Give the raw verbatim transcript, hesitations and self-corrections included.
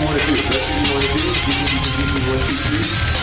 want to do. If that's what you want to do, you can, you can give me one, two, three.